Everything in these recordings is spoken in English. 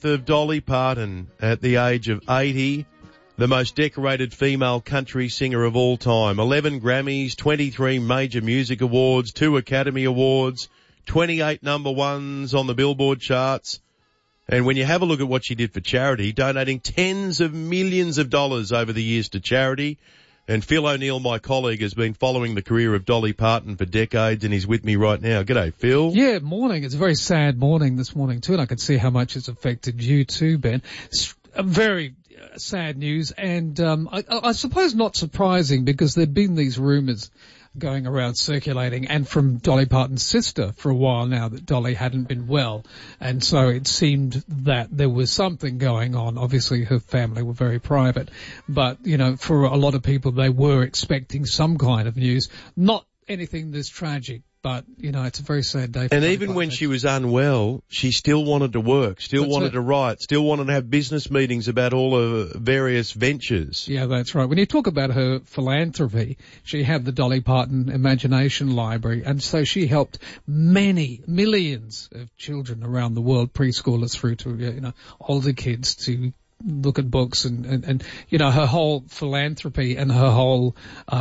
death of Dolly Parton at the age of 80, the most decorated female country singer of all time. 11 Grammys, 23 major music awards, 2 Academy Awards, 28 number ones on the Billboard charts. And when you have a look at what she did for charity, donating tens of millions of dollars over the years to charity. And Phil O'Neill, my colleague, has been following the career of Dolly Parton for decades, and he's with me right now. G'day, Phil. Yeah, morning. It's a very sad morning this morning too, and I can see how much it's affected you too, Ben. It's a very sad news, and I suppose not surprising because there'd been these rumours going around circulating, and from Dolly Parton's sister for a while now, that Dolly hadn't been well, and so it seemed that there was something going on. Obviously her family were very private, but you know, for a lot of people they were expecting some kind of news, not anything this tragic. But, you know, it's a very sad day. And even when she was unwell, she still wanted to work, still wanted to write, still wanted to have business meetings about all her various ventures. Yeah, that's right. When you talk about her philanthropy, she had the Dolly Parton Imagination Library, and so she helped millions of children around the world, preschoolers through to, you know, older kids, to look at books and you know, her whole philanthropy and her whole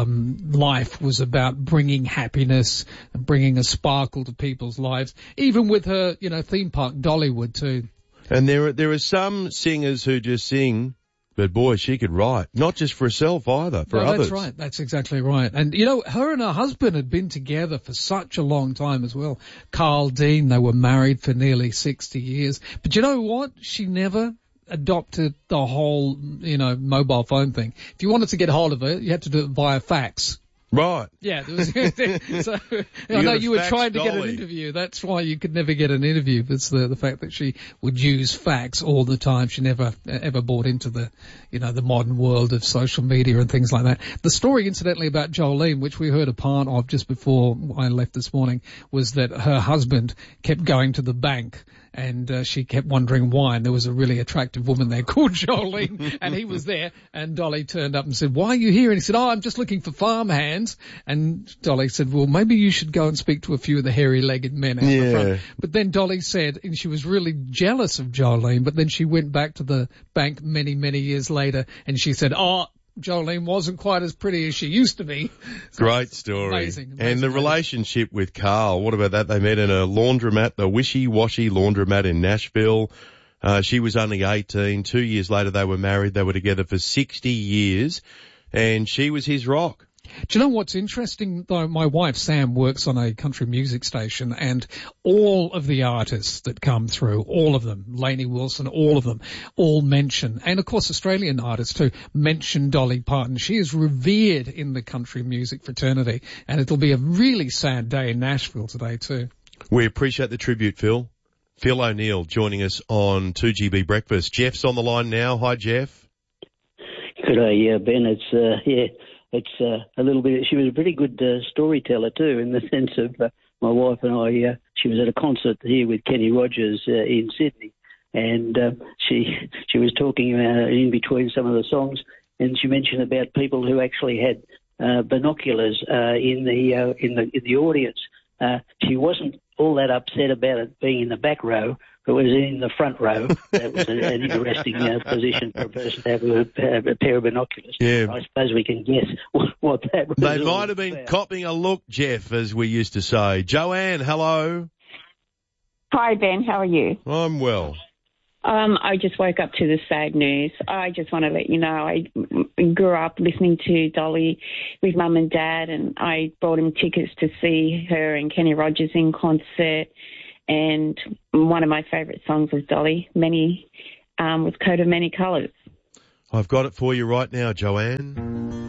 life was about bringing happiness and bringing a sparkle to people's lives, even with her, you know, theme park Dollywood too. And there are some singers who just sing, but boy, she could write, not just for herself either, for others. That's right. That's exactly right. And you know, her and her husband had been together for such a long time as well. Carl Dean, they were married for nearly 60 years. But you know what? She never adopted the whole, you know, mobile phone thing. If you wanted to get hold of her, you had to do it via fax. Right. Yeah. There was, so, I know you were trying to get an interview. That's why you could never get an interview. It's the fact that she would use fax all the time. She never ever bought into the, you know, the modern world of social media and things like that. The story, incidentally, about Jolene, which we heard a part of just before I left this morning, was that her husband kept going to the bank, and she kept wondering why, and there was a really attractive woman there called Jolene, and he was there, and Dolly turned up and said, "Why are you here?" And he said, "Oh, I'm just looking for farm hands." And Dolly said, "Well, maybe you should go and speak to a few of the hairy-legged men out the front." But then Dolly said, and she was really jealous of Jolene, but then she went back to the bank many, many years later, and she said, "Oh, Jolene wasn't quite as pretty as she used to be." So great story. Amazing. And the relationship with Carl, what about that? They met in a laundromat, the Wishy Washy laundromat in Nashville. She was only 18. 2 years later they were married. They were together for 60 years, and she was his rock. Do you know what's interesting, though? My wife, Sam, works on a country music station, and all of the artists that come through, all of them, Lainey Wilson, all of them, all mention, and of course Australian artists too, mention Dolly Parton. She is revered in the country music fraternity, and it'll be a really sad day in Nashville today too. We appreciate the tribute, Phil. Phil O'Neill joining us on 2GB Breakfast. Jeff's on the line now. Hi, Jeff. G'day, Ben. It's a little bit. She was a pretty good storyteller too, in the sense of my wife and I. She was at a concert here with Kenny Rogers in Sydney, and she was talking in between some of the songs, and she mentioned about people who actually had binoculars in the audience. She wasn't all that upset about it being in the back row. It was in the front row. That was an interesting position for a person to have a pair of binoculars. Yeah. I suppose we can guess what that was. They might have been copying a look, Jeff, as we used to say. Joanne, hello. Hi, Ben. How are you? I'm well. I just woke up to the sad news. I just want to let you know I grew up listening to Dolly with Mum and Dad, and I bought him tickets to see her and Kenny Rogers in concert. And one of my favourite songs of Dolly, was Coat of Many Colours. I've got it for you right now, Joanne.